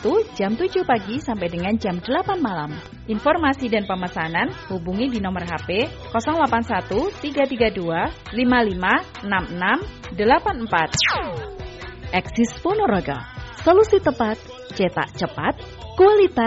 Sabtu jam 7 pagi sampai dengan jam 8 malam. Informasi dan pemesanan hubungi di nomor HP 081 332 55 66 84. Eksis Ponorogo, solusi tepat, cetak cepat, kualitas.